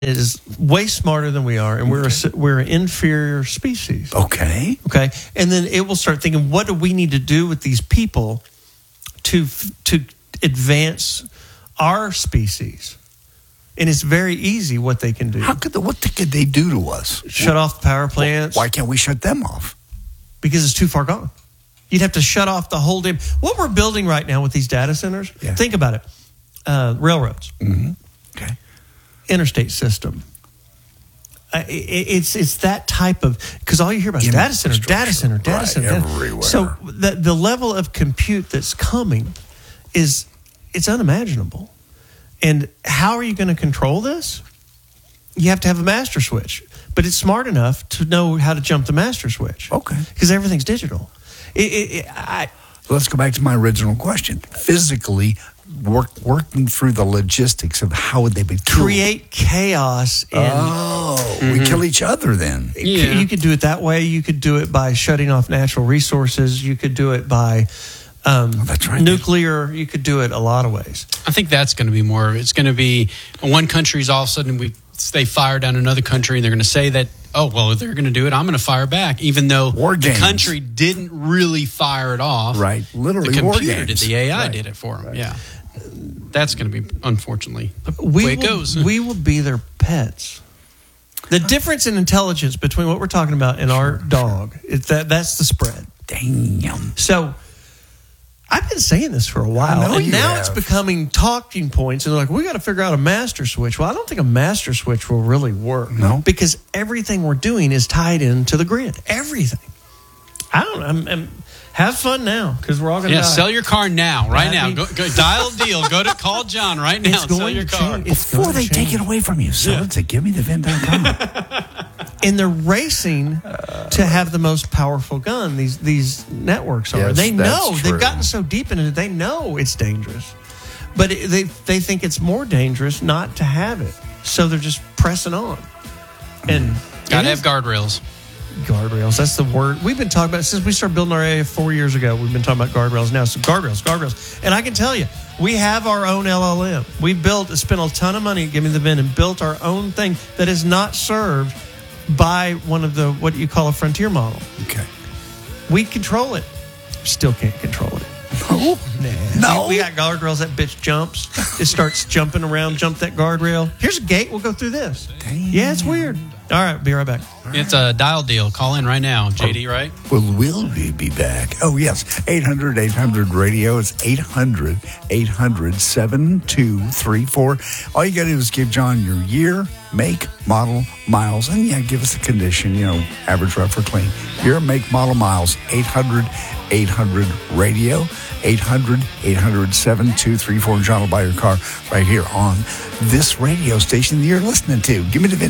is way smarter than we are, and we're an inferior species. Okay. And then it will start thinking, what do we need to do with these people to advance our species? And it's very easy what they can do. What could they do to us? Shut off power plants. Why can't we shut them off? Because it's too far gone. You'd have to shut off the whole damn. What we're building right now with these data centers, think about it. Railroads. Mm-hmm. Okay. Interstate system. It's that type of, because all you hear about is data center. Everywhere. So the level of compute that's coming it's unimaginable. And how are you going to control this? You have to have a master switch, but it's smart enough to know how to jump the master switch. Okay. Because everything's digital. Let's go back to my original question. Physically working through the logistics of how would they be killed? Create chaos. We kill each other then. Yeah. You could do it that way. You could do it by shutting off natural resources. You could do it by nuclear. You could do it a lot of ways. I think that's going to be more. It's going to be one country's all of a sudden they fire down another country and they're going to say that, oh, well, they're going to do it, I'm going to fire back, even though the country didn't really fire it off. Right. Literally, the computer did, the AI did it for them. Right. Yeah. That's going to be, unfortunately, the way it goes. We will be their pets. The difference in intelligence between what we're talking about and our dog, that's the spread. Damn. So I've been saying this for a while, and now it's becoming talking points, and they're like, we got to figure out a master switch. Well, I don't think a master switch will really work. No. Because everything we're doing is tied into the grid. Everything. I don't know. Have fun now, because we're all going to die. Sell your car now, now. Go dial a deal. Call John right now and sell your car. Before they take it away from you. Sell it to GiveMeTheVin.com. And they're racing to have the most powerful gun. These networks are. Yes, they know. that's true. They've gotten so deep in it. They know it's dangerous. But they think it's more dangerous not to have it. So they're just pressing on. And got to have guardrails. Guardrails. That's the word. We've been talking about it since we started building our area 4 years ago. We've been talking about guardrails now. So guardrails. And I can tell you, we have our own LLM. We spent a ton of money at Give Me the Vin and built our own thing that is not served by one of the, what you call a frontier model. Okay. We control it. Still can't control it. No. We got guardrails. That bitch jumps. It starts jumping around. Jump that guardrail. Here's a gate. We'll go through this. Damn. Yeah, it's weird. All right, be right back. It's a dial deal. Call in right now, JD, right? Well, will we be back? Oh, yes. 800-800-RADIO. It's 800-800-7234. All you got to do is give John your year, make, model, miles, and give us a condition, average, rough, or clean. Year, make, model, miles. 800-800-RADIO. 800-800-7234. And John will buy your car right here on this radio station that you're listening to. Give me the VIN.